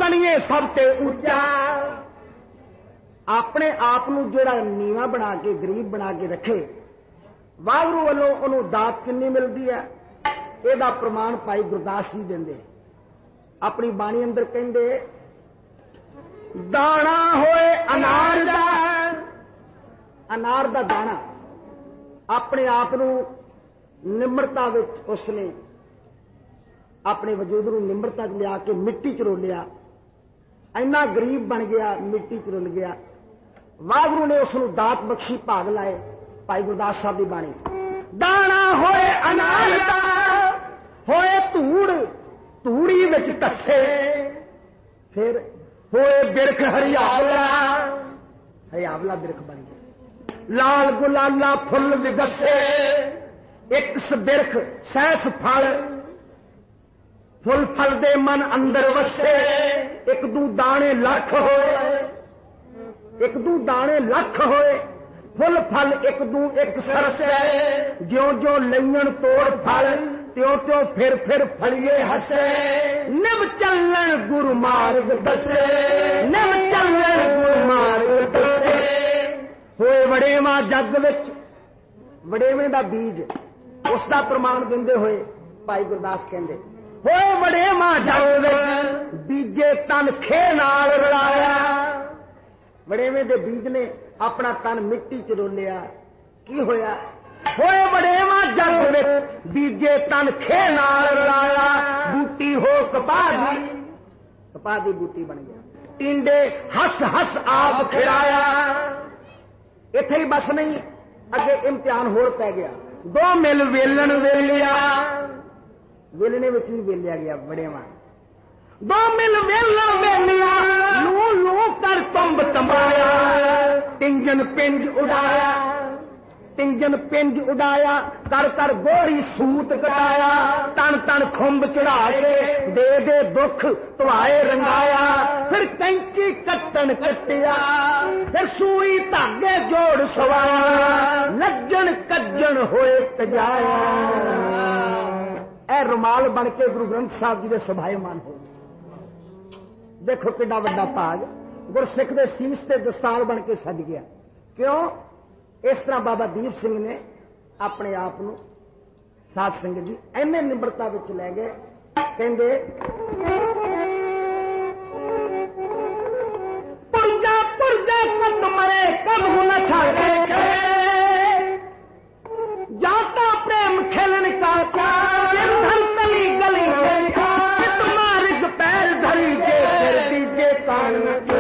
बनिए सब ते ऊंचा। अपने आप नूं जिहड़ा नीवा बना के गरीब बना के रखे, वाहगुरू वालों उन्होंने दात कितनी मिलती है, ਇਹਦਾ प्रमाण भाई गुरदास जी देंदे। अपनी बाणी अंदर कहंदे दाना होए अनार दा, अनार दा दाना अपने आप नूं निम्रता विच उसने अपने वजूद नूं निम्रता च लिया के मिट्टी च रोलिया, इन्ना गरीब बन गया, मिट्टी च रुल गया। वाहगुरू ने उसनूं दात बख्शी, भाग लाए। भाई गुरदास साहब की बाणी दाना होए अनार दा, होए धूड़ धूड़ी विच टस्से, फिर होए बिरख हरियावला, हरियावला बिरख बन गया। लाल गुलाला फुल विगसे, एक बिरख सहस फल, फुल फल दे मन अंदर वसे। एक दू दाने लख होए, एक दू दाने लख होए, फुल फल एक दू एक सरसे। ज्यों ज्यों लईन तोड़ फल, त्यों त्यों फिर फलिए हसे। निभ चलन गुरु मार्ग दसे, निभ चलन गुरु मार्ग दसे। होए वड़ेवा जग विच, वड़ेवे दा बीज उसका प्रमाण देंदे होए भाई गुरदास कहंदे होए वड़ेवा जग विच बीजे तन खे नाल रलाया। वड़ेवे दे बीज ने अपना तन मिट्टी च रोलिया, की होया? होए वड़ेवा जग विच बीजे तन खे नाल रलाया। बूटी हो कपाह दी बूटी बन गया। टिंडे हस हस आप खिलाया। इथे ही बस नहीं, अगे इम्तिहान होर पै गया। दो मिल वेलन वेलिया, वेलने में भी वेलिया गया वड़ेवा। दो मिल वेलन वेलिया, लू लू कर तुंब तंबाया। टिंजन पिंज उड़ाया, टिंजन पिंज उड़ाया। कर कर गोरी सूत कटाया। तन तन खुंब चढ़ा के दे दे दुख तुआए रंगाया। फिर कैंची कट्टन कटिया, फिर सुई धागे जोड़ सवाया। लज्जन कज्जन होए तजाया। ए रुमाल बन के गुरु ग्रंथ साहब जी के सभायमान हो। देखो कितना बड़ा भाग गुरसिख के सीस से दस्तार बन के सज गया। क्यों? इस तरह बाबा दीप सिंह ने अपने आप को साध संगत जी इन्ने निम्रता विच लै गए। कहंदे पुरजा पुरजा कद मरे कब न छाड़े, जाता प्रेम खेलन का धन तली गली मारिक पैर धरी जे फिर दीजे कान